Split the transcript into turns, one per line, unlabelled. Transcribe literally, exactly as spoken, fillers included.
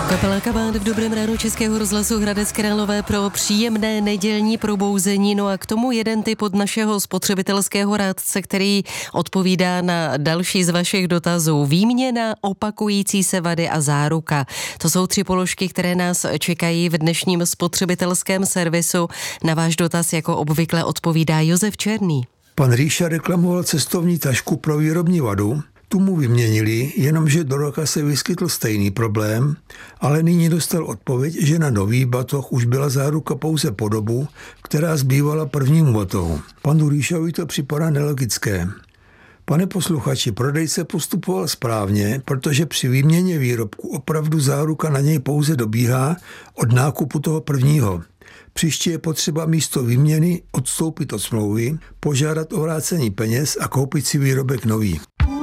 Kapela Kabát v Dobrém ránu Českého rozhlasu Hradec Králové pro příjemné nedělní probouzení. No a k tomu jeden tip od našeho spotřebitelského rádce, který odpovídá na další z vašich dotazů. Výměna, opakující se vady a záruka. To jsou tři položky, které nás čekají v dnešním spotřebitelském servisu. Na váš dotaz jako obvykle odpovídá Josef Černý.
Pan Ríša reklamoval cestovní tašku pro výrobní vadu. Tu mu vyměnili, jenomže do roka se vyskytl stejný problém, ale nyní dostal odpověď, že na nový batoh už byla záruka pouze po dobu, která zbývala prvnímu batohu. Panu Ríšovi to připadá nelogické. Pane posluchači, prodejce postupoval správně, protože při výměně výrobku opravdu záruka na něj pouze dobíhá od nákupu toho prvního. Příště je potřeba místo výměny odstoupit od smlouvy, požádat o vrácení peněz a koupit si výrobek nový.